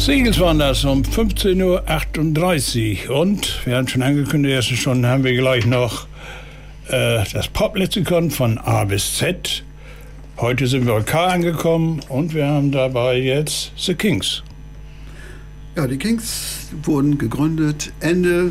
Singles waren das um 15:38 Uhr und wir haben schon angekündigt, erste Stunde haben wir gleich noch das Pop-Lexikon von A bis Z. Heute sind wir bei K angekommen und wir haben dabei jetzt The Kinks. Ja, die Kinks wurden gegründet Ende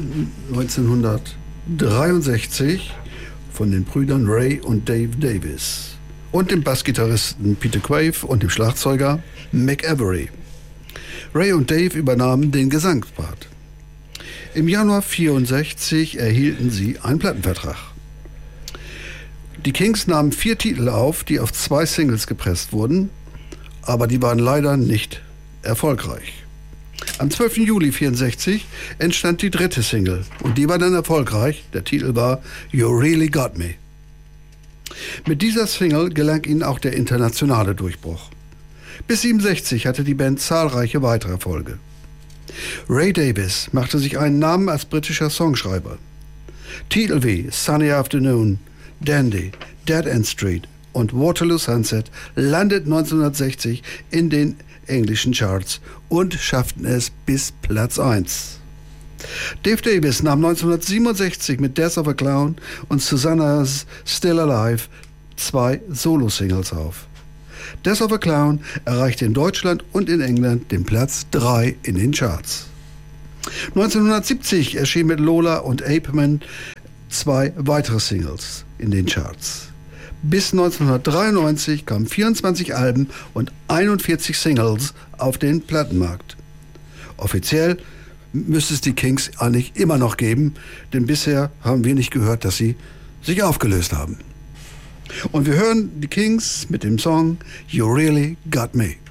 1963 von den Brüdern Ray und Dave Davis und dem Bassgitarristen Peter Quaife und dem Schlagzeuger Mick Avory. Ray und Dave übernahmen den Gesangspart. Im Januar 1964 erhielten sie einen Plattenvertrag. Die Kinks nahmen 4 Titel auf, die auf 2 Singles gepresst wurden, aber die waren leider nicht erfolgreich. Am 12. Juli 1964 entstand die 3. Single und die war dann erfolgreich. Der Titel war You Really Got Me. Mit dieser Single gelang ihnen auch der internationale Durchbruch. Bis 1967 hatte die Band zahlreiche weitere Erfolge. Ray Davis machte sich einen Namen als britischer Songschreiber. Titel wie Sunny Afternoon, Dandy, Dead End Street und Waterloo Sunset landeten 1960 in den englischen Charts und schafften es bis Platz 1. Dave Davis nahm 1967 mit Death of a Clown und Susanna's Still Alive 2 Solo-Singles auf. Death of a Clown erreichte in Deutschland und in England den Platz 3 in den Charts. 1970 erschien mit Lola und Apeman 2 weitere Singles in den Charts. Bis 1993 kamen 24 Alben und 41 Singles auf den Plattenmarkt. Offiziell müsste es die Kinks eigentlich immer noch geben, denn bisher haben wir nicht gehört, dass sie sich aufgelöst haben. Und wir hören die Kinks mit dem Song You Really Got Me.